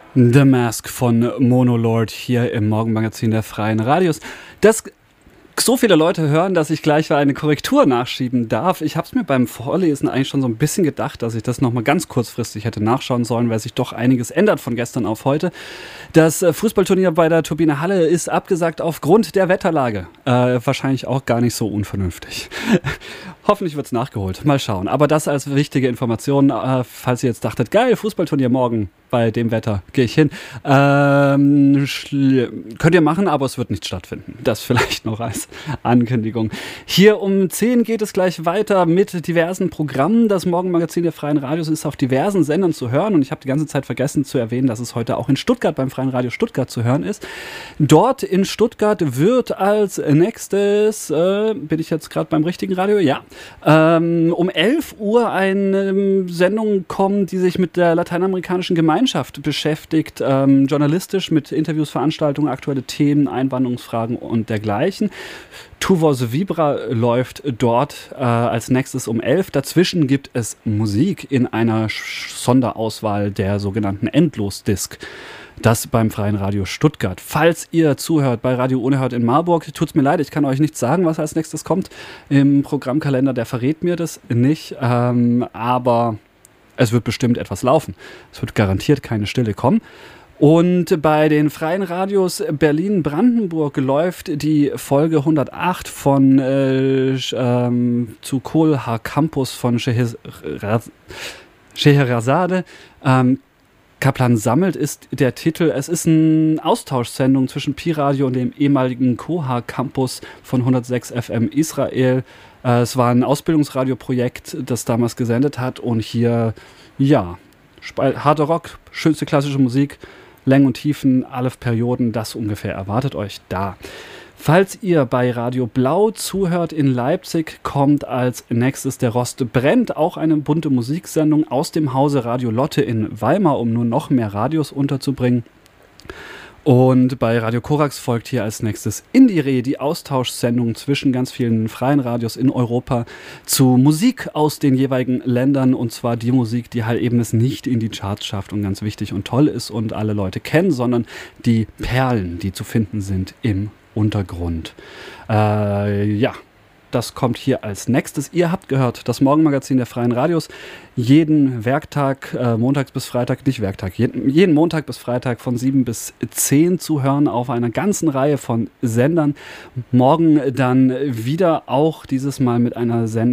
The Mask von Monolord hier im Morgenmagazin der Freien Radios. Das so viele Leute hören, dass ich gleich eine Korrektur nachschieben darf. Ich habe es mir beim Vorlesen eigentlich schon so ein bisschen gedacht, dass ich das nochmal ganz kurzfristig hätte nachschauen sollen, weil sich doch einiges ändert von gestern auf heute. Das Fußballturnier bei der Turbine Halle ist abgesagt aufgrund der Wetterlage. Wahrscheinlich auch gar nicht so unvernünftig. Hoffentlich wird es nachgeholt. Mal schauen. Aber das als wichtige Information, falls ihr jetzt dachtet, geil, Fußballturnier morgen bei dem Wetter, gehe ich hin. Könnt ihr machen, aber es wird nicht stattfinden. Das vielleicht noch als Ankündigung. Hier um 10 geht es gleich weiter mit diversen Programmen. Das Morgenmagazin der Freien Radios ist auf diversen Sendern zu hören und ich habe die ganze Zeit vergessen zu erwähnen, dass es heute auch in Stuttgart beim Freien Radio Stuttgart zu hören ist. Dort in Stuttgart wird als nächstes, bin ich jetzt gerade beim richtigen Radio? Ja. Um 11 Uhr eine Sendung kommen, die sich mit der lateinamerikanischen Gemeinschaft beschäftigt, journalistisch mit Interviews, Veranstaltungen, aktuelle Themen, Einwanderungsfragen und dergleichen. Tu Voz Vibra läuft dort als nächstes um 11. Dazwischen gibt es Musik in einer Sonderauswahl der sogenannten Endlosdisk. Das beim Freien Radio Stuttgart. Falls ihr zuhört bei Radio Unerhört in Marburg, tut's mir leid, ich kann euch nicht sagen, was als nächstes kommt. Im Programmkalender, der verrät mir das nicht, aber es wird bestimmt etwas laufen. Es wird garantiert keine Stille kommen. Und bei den Freien Radios Berlin-Brandenburg läuft die Folge 108 von zu Kohlhaar Campus von Scheherazade. Kaplan sammelt ist der Titel. Es ist eine Austauschsendung zwischen Pi-Radio und dem ehemaligen Kohlhaar Campus von 106 FM Israel. Es war ein Ausbildungsradioprojekt, das damals gesendet hat und hier, ja, harter Rock, schönste klassische Musik, Längen und Tiefen, alle Perioden, das ungefähr erwartet euch da. Falls ihr bei Radio Blau zuhört in Leipzig, kommt als nächstes der Rost brennt, auch eine bunte Musiksendung aus dem Hause Radio Lotte in Weimar, um nur noch mehr Radios unterzubringen. Und bei Radio Korax folgt hier als nächstes Indire, die Austauschsendung zwischen ganz vielen freien Radios in Europa zu Musik aus den jeweiligen Ländern, und zwar die Musik, die halt eben es nicht in die Charts schafft und ganz wichtig und toll ist und alle Leute kennen, sondern die Perlen, die zu finden sind im Untergrund. Ja, das kommt hier als nächstes. Ihr habt gehört, das Morgenmagazin der Freien Radios, jeden Werktag, montags bis Freitag, nicht Werktag, jeden Montag bis Freitag von 7 bis 10 zu hören auf einer ganzen Reihe von Sendern. Morgen dann wieder auch dieses Mal mit einer Sendung